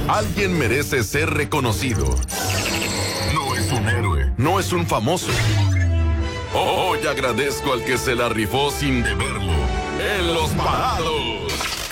Alguien merece ser reconocido. No es un héroe. No es un famoso. Hoy agradezco al que se la rifó sin deberlo. En Los Parados.